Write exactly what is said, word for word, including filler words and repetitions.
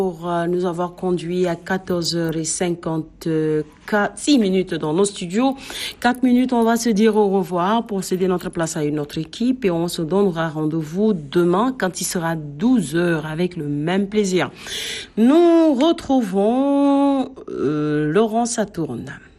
Pour euh, nous avoir conduit à quatorze heures cinquante-six minutes dans nos studios. quatre minutes, on va se dire au revoir pour céder notre place à une autre équipe et on se donnera rendez-vous demain quand il sera douze heures avec le même plaisir. Nous retrouvons euh, Laurent Saturne.